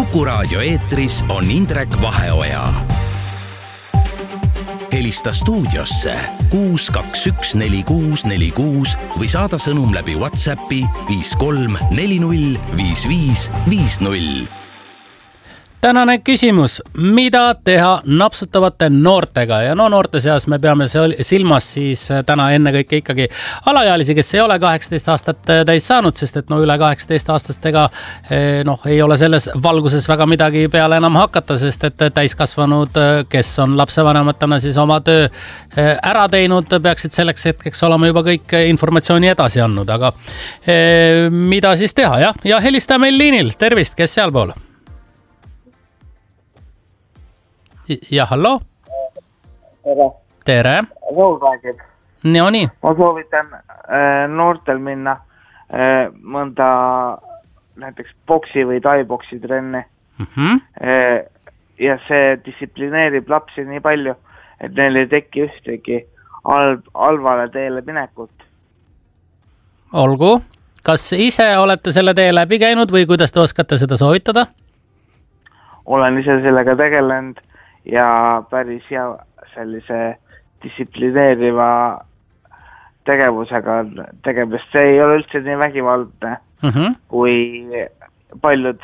Kuku Raadio eetris on Indrek Vaheoja. Helista stuudiosse 6214646 või saada sõnum läbi WhatsAppi 53405550. Tänane küsimus, mida teha napsutavate noortega? Ja noorte seas me peame silmas siis täna ennekõike ikkagi alaealisi, kes ei ole 18 aastat täis saanud, sest et üle 18 aastastega ei ole selles valguses väga midagi peale enam hakata, sest et täiskasvanud, kes on lapsevanematena siis oma töö ära teinud, peaksid selleks hetkeks olema juba kõik informatsiooni edasi andnud, aga mida siis teha? Ja helista meil liinil, tervist, kes sealpool? Ja hallo? Tere. Raul räägib. Nii. Ma soovitan noortel minna mõnda näiteks boksi või taiboksi trenni. Ja see distsiplineerib lapsi nii palju, et neil ei teki ühtegi halvale teele minekut. Olgu. Kas ise olete selle tee läbi käinud või kuidas te oskate seda soovitada? Olen ise sellega tegelenud. Ja päris hea sellise distsiplineeriva tegevusega tegemist. See ei ole üldse nii vägivaldne kui paljud